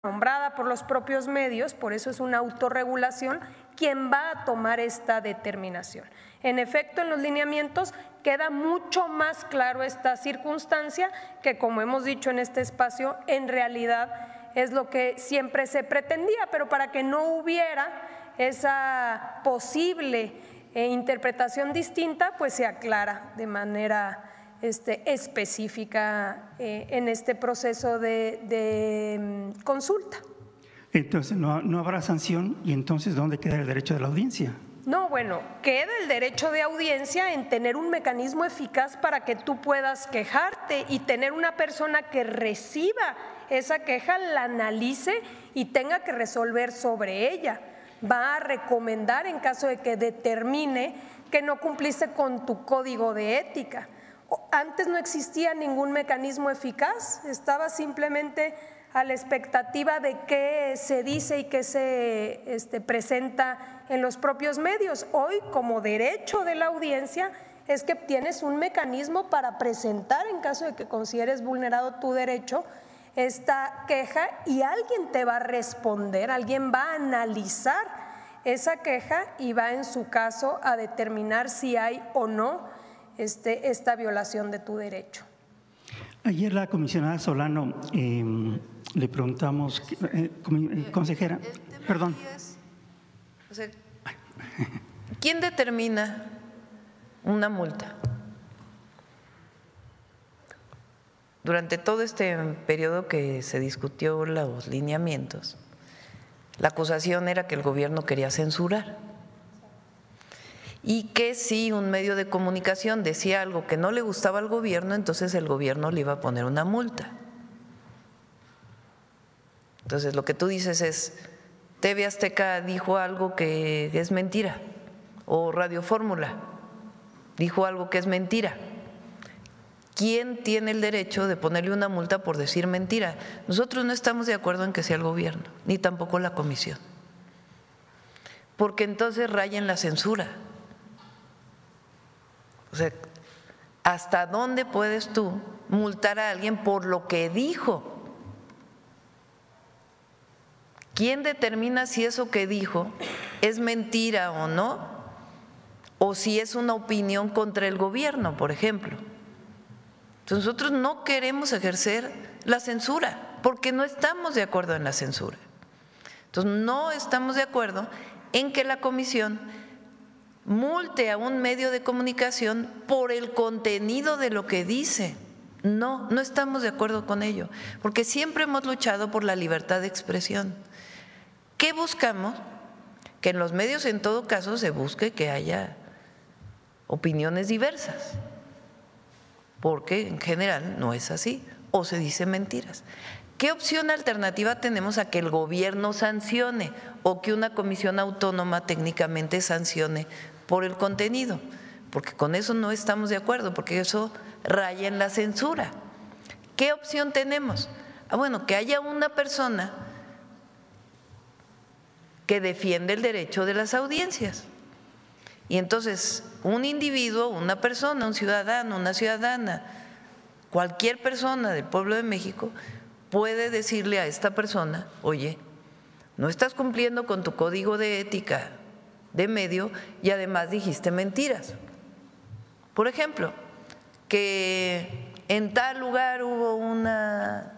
nombrada por los propios medios, por eso es una autorregulación, quien va a tomar esta determinación. En efecto, en los lineamientos queda mucho más claro esta circunstancia que, como hemos dicho en este espacio, en realidad es lo que siempre se pretendía, pero para que no hubiera esa posible interpretación distinta, pues se aclara de manera específica en este proceso de consulta. Entonces no habrá sanción, y entonces ¿dónde queda el derecho de la audiencia? No, bueno, queda el derecho de audiencia en tener un mecanismo eficaz para que tú puedas quejarte y tener una persona que reciba esa queja, la analice y tenga que resolver sobre ella. Va a recomendar en caso de que determine que no cumpliste con tu código de ética. Antes no existía ningún mecanismo eficaz, estaba simplemente a la expectativa de qué se dice y qué se presenta en los propios medios. Hoy, como derecho de la audiencia, es que tienes un mecanismo para presentar, en caso de que consideres vulnerado tu derecho, esta queja, y alguien te va a responder, alguien va a analizar esa queja y va en su caso a determinar si hay o no esta violación de tu derecho. Ayer la comisionada Solano le preguntamos, consejera, perdón. O sea, ¿quién determina una multa? Durante todo este periodo que se discutió los lineamientos, la acusación era que el gobierno quería censurar y que si un medio de comunicación decía algo que no le gustaba al gobierno, entonces el gobierno le iba a poner una multa. Entonces lo que tú dices es, TV Azteca dijo algo que es mentira, o Radio Fórmula dijo algo que es mentira. ¿Quién tiene el derecho de ponerle una multa por decir mentira? Nosotros no estamos de acuerdo en que sea el gobierno, ni tampoco la comisión, porque entonces raya en la censura. O sea, ¿hasta dónde puedes tú multar a alguien por lo que dijo? ¿Quién determina si eso que dijo es mentira o no? O si es una opinión contra el gobierno, por ejemplo. Entonces, nosotros no queremos ejercer la censura porque no estamos de acuerdo en la censura. Entonces, no estamos de acuerdo en que la comisión multe a un medio de comunicación por el contenido de lo que dice. No estamos de acuerdo con ello, porque siempre hemos luchado por la libertad de expresión. ¿Qué buscamos? Que en los medios, en todo caso, se busque que haya opiniones diversas, porque en general no es así, o se dicen mentiras. ¿Qué opción alternativa tenemos a que el gobierno sancione o que una comisión autónoma técnicamente sancione por el contenido? Porque con eso no estamos de acuerdo, porque eso raya en la censura. ¿Qué opción tenemos? Bueno, que haya una persona que defiende el derecho de las audiencias. Y entonces un individuo, una persona, un ciudadano, una ciudadana, cualquier persona del pueblo de México puede decirle a esta persona, oye, no estás cumpliendo con tu código de ética de medio y además dijiste mentiras. Por ejemplo, que en tal lugar hubo una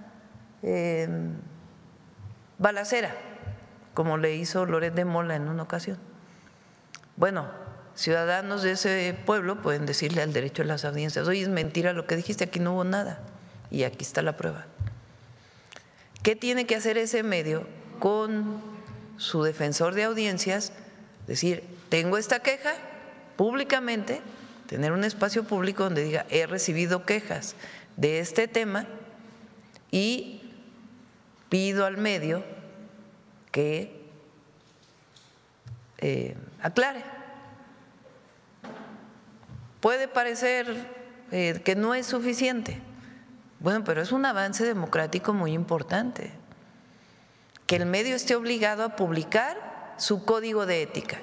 balacera, como le hizo Loret de Mola en una ocasión. Bueno, ciudadanos de ese pueblo pueden decirle al derecho de las audiencias, oye, es mentira lo que dijiste, aquí no hubo nada y aquí está la prueba. ¿Qué tiene que hacer ese medio con su defensor de audiencias? Decir, tengo esta queja públicamente, tener un espacio público donde diga, he recibido quejas de este tema y pido al medio que aclare. Puede parecer que no es suficiente. Bueno, pero es un avance democrático muy importante, que el medio esté obligado a publicar su código de ética,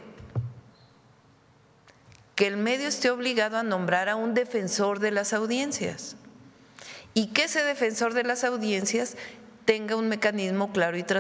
que el medio esté obligado a nombrar a un defensor de las audiencias y que ese defensor de las audiencias tenga un mecanismo claro y transparente